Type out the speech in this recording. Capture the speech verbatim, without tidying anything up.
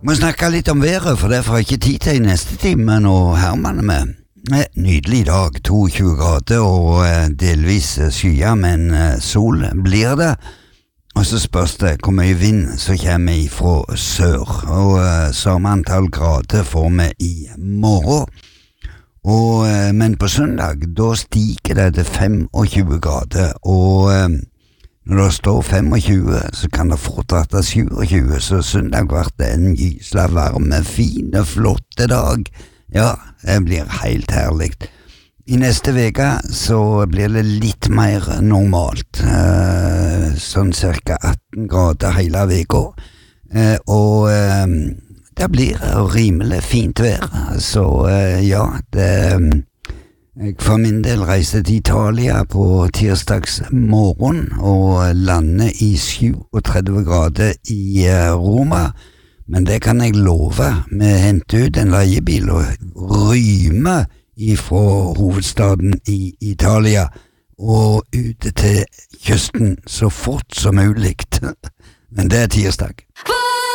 Må snakke litt om været, for derfor har jeg ikke tid til i neste time når Herman er med. Nydelig dag, tjueto grader og delvis skyer, men sol blir det. Og så spørs det hvor mye vind som kommer fra sør, og samme antall grader får vi i morgen. Og, men på søndag, da stiger det til tjuefem grader, og når det står tjuefem, så kan det fortsatt tjuesju, så søndag ble det en gysla varme, fine, flotte dag. Ja, det blir helt herlig. I neste veka så blir det litt mer normalt, eh, sånn cirka atten grader hele veka, eh, og eh, det blir rimelig fint vær, så eh, ja, det... Jeg for min del reiste til Italia på tirsdags morgen og landet i syvogtredve grader i Roma, men det kan jeg love. Vi hentet ut en leiebil og ryme fra hovedstaden i Italia og ute til kysten så fort som mulig. Men det er tirsdag.